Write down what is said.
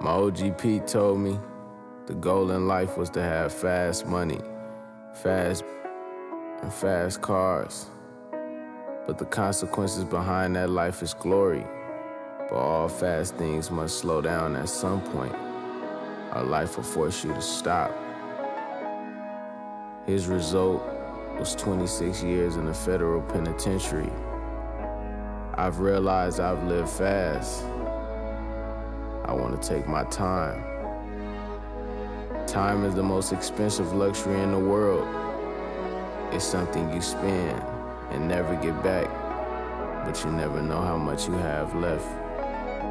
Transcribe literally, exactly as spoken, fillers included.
My O G Pete told me the goal in life was to have fast money, fast and fast cars. But the consequences behind that life is glory. But all fast things must slow down at some point. Our life will force you to stop. His result was twenty-six years in a federal penitentiary. I've realized I've lived fast. I want to take my time. Time is the most expensive luxury in the world. It's something you spend and never get back, but you never know how much you have left.